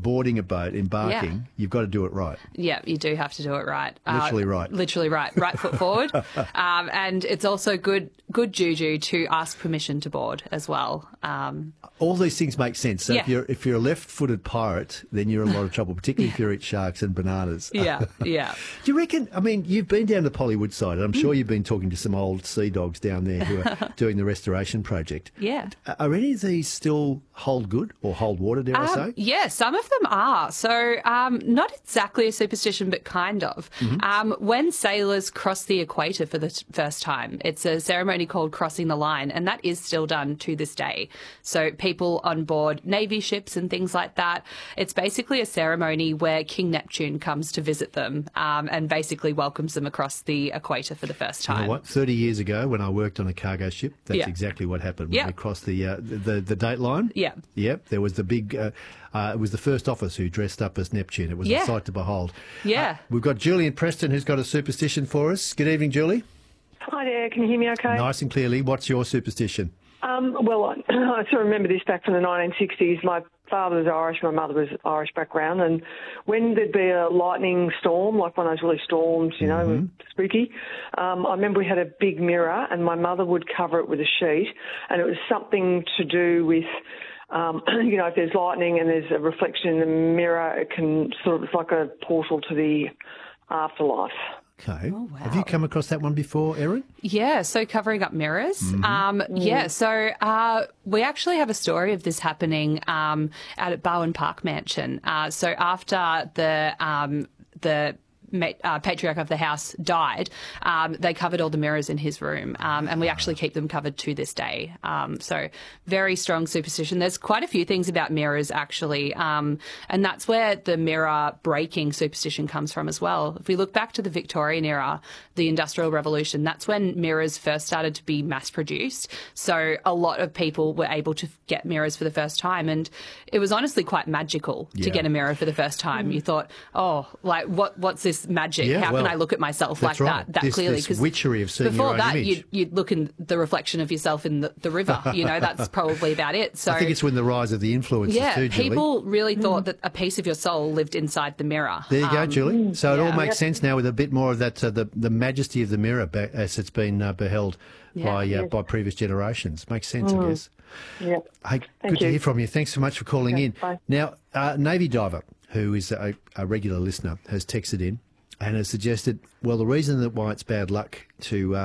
boarding a boat, embarking, you've got to do it right. Yeah, you do have to do it right. Literally right. Literally right. Right foot forward. And it's also good juju to ask permission to board as well. All these things make sense. So Yeah. if you're a left-footed pirate, then you're in a lot of trouble, particularly if you eat sharks and bananas. Yeah, yeah. Do you reckon, I mean, you've been down the Pollywood side, and I'm sure you've been talking to some old sea dogs down there who are doing the restoration project. Yeah. Are any of these still hold good or hold water, dare I say? Yeah, some of them are. So not exactly a superstition, but kind of. When sailors cross the equator for the first time, it's a ceremony called crossing the line, and that is still done to this day. So people on board Navy ships and things like that, it's basically a ceremony where King Neptune comes to visit them and basically welcomes them across the equator for the first time. You know what? 30 years ago, when I worked on a cargo ship, that's exactly what happened. When we crossed the date line. Yeah. Yep. There was the big. It was the first officer who dressed up as Neptune. It was a sight to behold. Yeah. We've got Julie in Preston who's got a superstition for us. Good evening, Julie. Hi there, can you hear me okay? Nice and clearly. What's your superstition? Well, I sort of remember this back from the 1960s. My father was Irish, my mother was Irish background, and when there'd be a lightning storm, like one of those really storms, you know, spooky, I remember we had a big mirror and my mother would cover it with a sheet, and it was something to do with, you know, if there's lightning and there's a reflection in the mirror, it can sort of, it's like a portal to the afterlife. Okay. Oh, wow. Have you come across that one before, Erin? Yeah, so covering up mirrors. Yeah, so we actually have a story of this happening out at Bowen Park Mansion. So after the patriarch of the house died, they covered all the mirrors in his room, and we actually keep them covered to this day. So very strong superstition. There's quite a few things about mirrors, actually, and that's where the mirror breaking superstition comes from as well. If we look back to the Victorian era, the Industrial Revolution, that's when mirrors first started to be mass-produced. So a lot of people were able to get mirrors for the first time, and it was honestly quite magical to get a mirror for the first time. You thought, oh, like, what's this magic? How can I look at myself like that clearly? This witchery of seeing your own before that, image. you'd look in the reflection of yourself in the river. You know, that's probably about it. So I think it's when the rise of the influences too, Julie. People really thought that a piece of your soul lived inside the mirror. There you go, Julie. So it all makes sense now with a bit more of that, the majesty of the mirror as it's been beheld by previous generations. Makes sense, I guess. Yeah. Hey, good to hear from you. Thanks so much for calling in. Bye. Now, Navy Diver, who is a regular listener, has texted in and has suggested, well, the reason that why it's bad luck to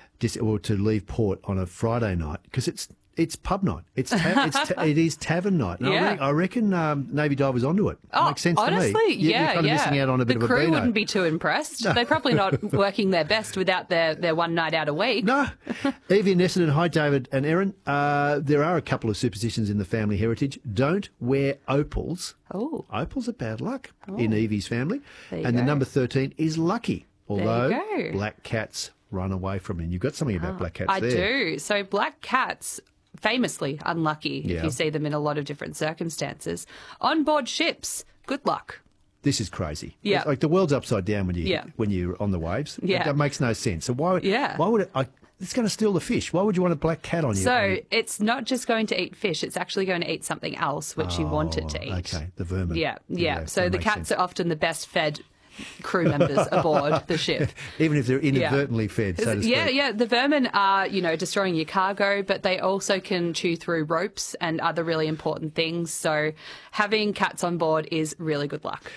leave port on a Friday night, because it's pub night. It is tavern night. And I reckon Navy Diver's onto it. Makes sense honestly, to me. You're kind of missing out on a bit of a The crew beano. wouldn't be too impressed. They're probably not working their best without their one night out a week. No. Evie and Essendon, hi David and Erin. There are a couple of superstitions in the family heritage. Don't wear opals. Oh. Opals are bad luck in Evie's family. There you And the go. number 13 is lucky, although go. black cats run away from you. You've got something about black cats I there. do. So black cats, famously unlucky if Yeah. you see them in a lot of different circumstances. On board ships, good luck. This is crazy. Yeah. It's like the world's upside down when Yeah. you're on the waves. Yeah. That makes no sense. So why would it? It's going to steal the fish. Why would you want a black cat on you? So it's not just going to eat fish, it's actually going to eat something else which you want it to eat. Okay, the vermin. Yeah. So that the makes cats sense. are often the best fed crew members aboard the ship. Even if they're inadvertently fed, so to speak. Yeah. The vermin are, destroying your cargo, but they also can chew through ropes and other really important things. So having cats on board is really good luck.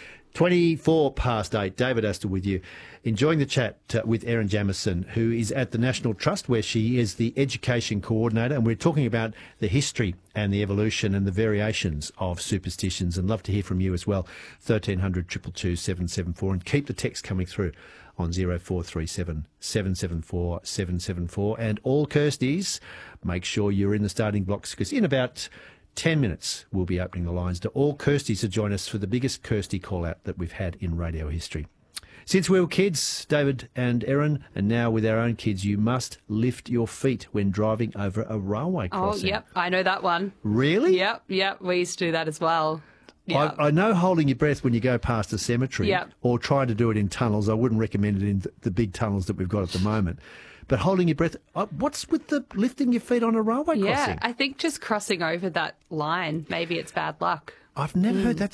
8:24. David Astor with you, enjoying the chat with Erin Jamieson, who is at the National Trust, where she is the education coordinator, and we're talking about the history and the evolution and the variations of superstitions, and love to hear from you as well. 1300 222 774, and keep the text coming through on 0437 774 774. And all Kirstys, make sure you're in the starting blocks, because in about 10 minutes, we'll be opening the lines to all Kirstys to join us for the biggest Kirsty call-out that we've had in radio history. Since we were kids, David and Erin, and now with our own kids, you must lift your feet when driving over a railway crossing. Oh, yep, I know that one. Really? Yep, we used to do that as well. Yep. I know holding your breath when you go past a cemetery Yep. or trying to do it in tunnels. I wouldn't recommend it in the big tunnels that we've got at the moment. But holding your breath, what's with the lifting your feet on a railway crossing? Yeah, I think just crossing over that line, maybe it's bad luck. I've never heard that